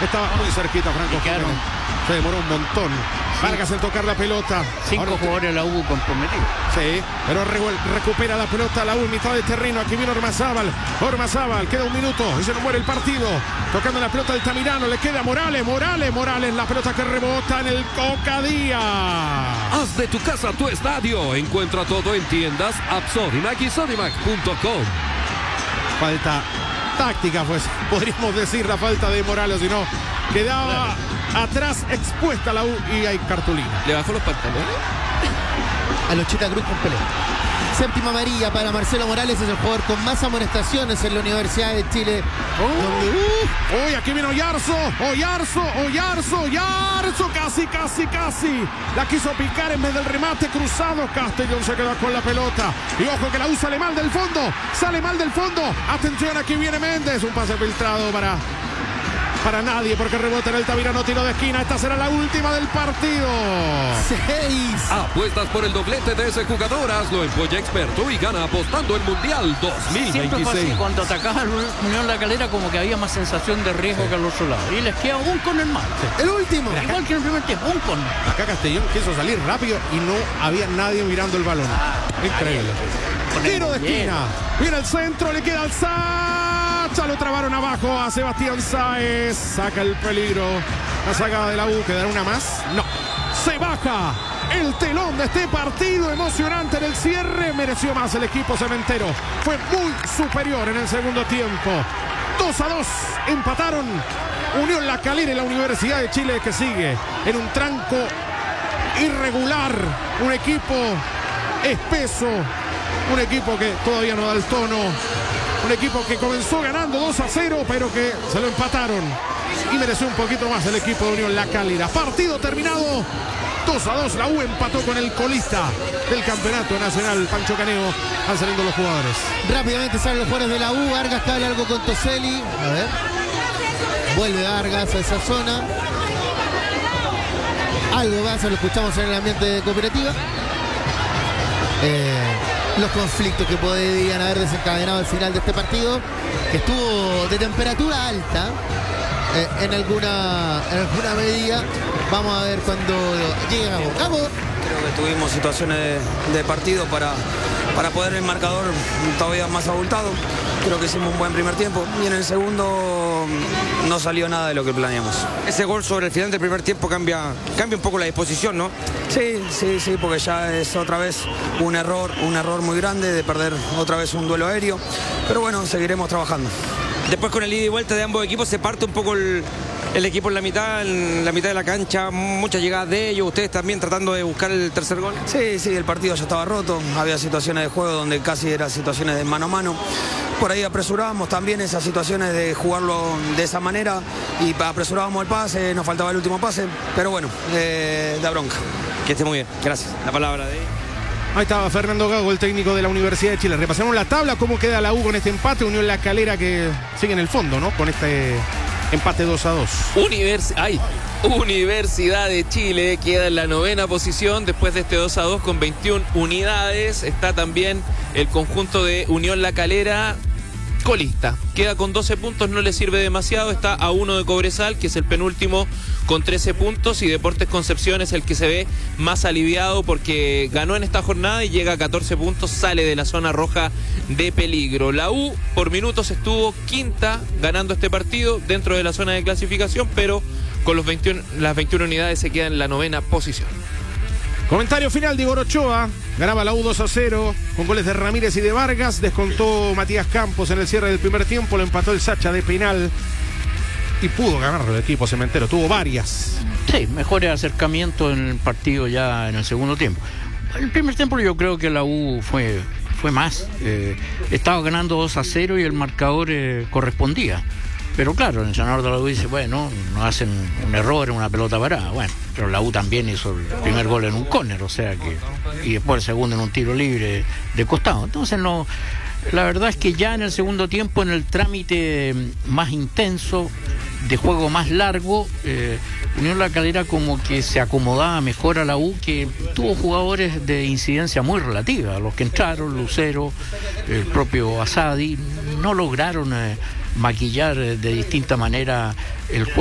Estaba muy cerquita Franco Jiménez. Se demoró un montón. Vargas en tocar la pelota. 5 jugadores de la U comprometidos. Sí, pero recupera la pelota la U en mitad de terreno. Aquí viene Ormazábal. Ormazábal, queda un minuto y se nos muere el partido. Tocando la pelota del Tamirano, le queda a Morales. Morales, la pelota que rebota en el Coca Díaz. Haz de tu casa tu estadio. Encuentra todo en tiendas App Sodimac y Sodimac.com. Falta táctica, pues podríamos decir la falta de Morales, si no quedaba atrás expuesta la U y hay cartulina. ¿Le bajó los pantalones? A Lochita Cruz con Pelé. Séptima amarilla para Marcelo Morales, es el jugador con más amonestaciones en la Universidad de Chile. Uy, aquí viene Oyarzo, casi. La quiso picar en vez del remate cruzado. Castellón se quedó con la pelota. Y ojo que la U sale mal del fondo. Atención, aquí viene Méndez. Un pase filtrado para nadie, porque rebota en el Tamirano, tiro de esquina. Esta será la última del partido. 6. Apuestas por el doblete de ese jugador. Hazlo en Polla Experto y gana apostando el Mundial 2026. Siempre fue así, cuando atacaba Unión La Calera como que había más sensación de riesgo que al otro lado. Y les queda un córner más. El último. Igual que en el primer tiempo, un córner. Acá Castellón quiso salir rápido y no había nadie mirando el balón. Increíble. Tiro de esquina. Viene el centro, le queda al Sacha. Lo trabaron abajo a Sebastián Sáez. Saca el peligro. La sacada de la U. ¿Quedará una más? No. Se baja el telón de este partido emocionante en el cierre. Mereció más el equipo cementero. Fue muy superior en el segundo tiempo. 2-2. Empataron Unión La Calera y la Universidad de Chile, que sigue en un tranco irregular. Un equipo espeso. Un equipo que todavía no da el tono. Un equipo que comenzó ganando 2-0, pero que se lo empataron. Y mereció un poquito más el equipo de Unión La Calera. Partido terminado. 2-2. La U empató con el colista del campeonato nacional, Pancho Caneo. Van saliendo los jugadores. Rápidamente salen los jugadores de la U. Vargas habla algo con Toselli. A ver. Vuelve Vargas a esa zona. Algo más, lo escuchamos en el ambiente de cooperativa. Los conflictos que podrían haber desencadenado al final de este partido, que estuvo de temperatura alta en alguna medida. Vamos a ver cuando llegue Gabo. Creo que tuvimos situaciones de partido para poder el marcador todavía más abultado. Creo que hicimos un buen primer tiempo y en el segundo no salió nada de lo que planeamos. Ese gol sobre el final del primer tiempo cambia un poco la disposición, ¿no? Sí, porque ya es otra vez un error muy grande de perder otra vez un duelo aéreo. Pero bueno, seguiremos trabajando. Después con el ida y vuelta de ambos equipos se parte un poco el equipo en la mitad de la cancha, muchas llegadas de ellos, ustedes también tratando de buscar el tercer gol. Sí, el partido ya estaba roto, había situaciones de juego donde casi eran situaciones de mano a mano. Por ahí apresurábamos también esas situaciones de jugarlo de esa manera y apresurábamos el pase, nos faltaba el último pase, pero bueno, da bronca. Que esté muy bien, gracias. La palabra de... Ahí estaba Fernando Gago, el técnico de la Universidad de Chile. Repasamos la tabla, cómo queda la U con este empate. Unión La Calera que sigue en el fondo, ¿no? Con este empate 2-2. Universidad de Chile queda en la 9ª posición después de este 2-2 con 21 unidades. Está también el conjunto de Unión La Calera, colista. Queda con 12 puntos, no le sirve demasiado. Está a 1 de Cobresal, que es el penúltimo, con 13 puntos. Y Deportes Concepción es el que se ve más aliviado porque ganó en esta jornada y llega a 14 puntos. Sale de la zona roja de peligro. La U por minutos estuvo quinta ganando este partido dentro de la zona de clasificación, pero con las 21 unidades se queda en la 9ª posición. Comentario final de Igor Ochoa. Ganaba la U 2-0 con goles de Ramírez y de Vargas. Descontó Matías Campos en el cierre del primer tiempo. Lo empató el Sacha de penal. Y pudo ganarlo el equipo cementero. Tuvo varias. Sí, mejores acercamientos en el partido ya en el segundo tiempo. En el primer tiempo yo creo que la U fue más. Estaba ganando 2-0 y el marcador correspondía. Pero claro, el entrenador de la U dice, bueno, no hacen un error en una pelota parada. Bueno, pero la U también hizo el primer gol en un córner, o sea que... Y después el segundo en un tiro libre de costado. Entonces no... La verdad es que ya en el segundo tiempo, en el trámite más intenso, de juego más largo, Unión La Calera como que se acomodaba mejor a la U, que tuvo jugadores de incidencia muy relativa. Los que entraron, Lucero, el propio Asadi, no lograron maquillar de distinta manera el juego.